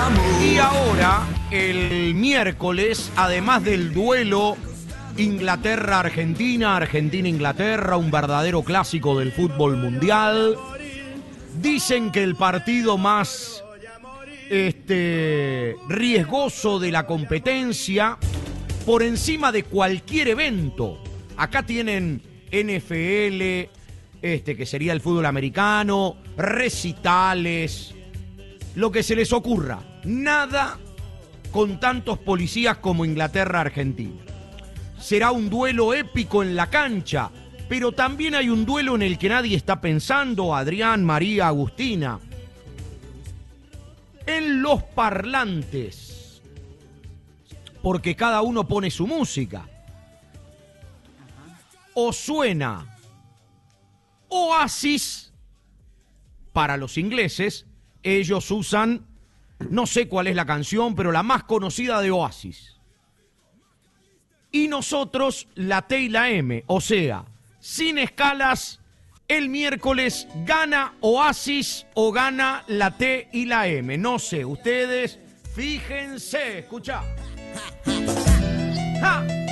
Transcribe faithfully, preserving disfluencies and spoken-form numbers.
Y ahora, el miércoles, además del duelo Inglaterra-Argentina, Argentina-Inglaterra, un verdadero clásico del fútbol mundial, dicen que el partido más este, riesgoso de la competencia, por encima de cualquier evento. Acá tienen N F L, este, que sería el fútbol americano, recitales, lo que se les ocurra. Nada con tantos policías como Inglaterra-Argentina. Será un duelo épico en la cancha, pero también hay un duelo en el que nadie está pensando, Adrián, María, Agustina. En los parlantes, porque cada uno pone su música. O suena Oasis para los ingleses. Ellos usan, no sé cuál es la canción, pero la más conocida de Oasis. Y nosotros la T y la M, o sea, sin escalas, el miércoles gana Oasis o gana la T y la M. No sé, ustedes fíjense, escuchá. ¡Ja!